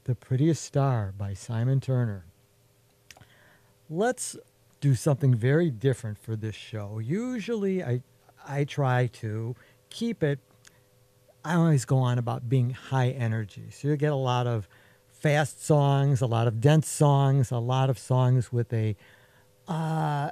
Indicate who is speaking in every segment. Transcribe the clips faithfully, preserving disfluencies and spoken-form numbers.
Speaker 1: The Prettiest Star by Simon Turner. Let's do something very different for this show. Usually I I try to keep it, I always go on about being high energy. So you get a lot of fast songs, a lot of dense songs, a lot of songs with a uh,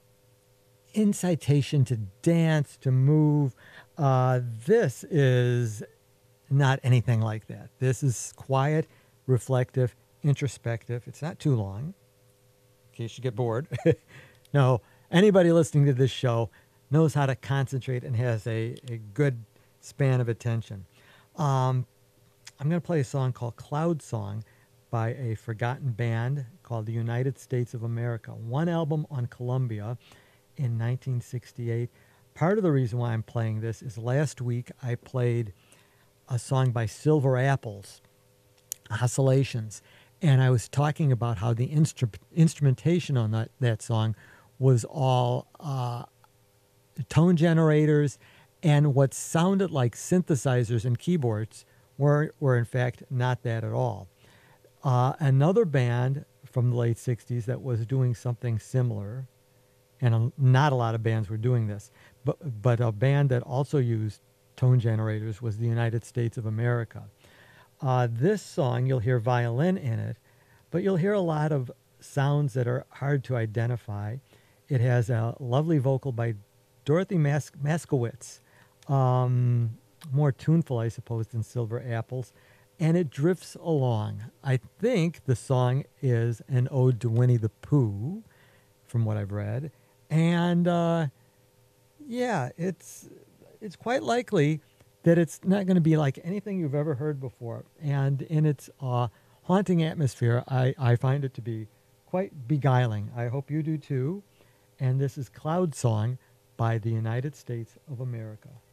Speaker 1: incitation to dance, to move. Uh, this is not anything like that. This is quiet, reflective, introspective. It's not too long, in case you get bored. No, anybody listening to this show knows how to concentrate and has a, a good span of attention. Um, I'm going to play a song called Cloud Song by a forgotten band called the United States of America. One album on Columbia in nineteen sixty-eight. Part of the reason why I'm playing this is last week I played a song by Silver Apples, Oscillations, and I was talking about how the instru- instrumentation on that, that song was all uh, tone generators, and what sounded like synthesizers and keyboards were, were in fact not that at all. Uh, another band from the late sixties that was doing something similar, and a, not a lot of bands were doing this, but, but a band that also used tone generators was the United States of America. Uh, this song, you'll hear violin in it, but you'll hear a lot of sounds that are hard to identify. It has a lovely vocal by Dorothy Mas- Maskowitz, um, more tuneful, I suppose, than Silver Apples, and it drifts along. I think the song is an ode to Winnie the Pooh, from what I've read, and uh, yeah, it's it's quite likely that it's not going to be like anything you've ever heard before, and in its uh, haunting atmosphere, I, I find it to be quite beguiling. I hope you do too. And this is Cloud Song by the United States of America.